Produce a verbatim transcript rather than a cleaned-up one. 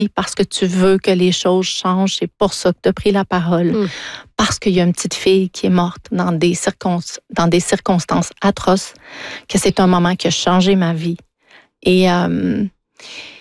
parce que tu veux que les choses changent. C'est pour ça que tu as pris la parole. Mm. Parce qu'il y a une petite fille qui est morte dans des, circonst- dans des circonstances atroces, que c'est un moment qui a changé ma vie. Et... Euh,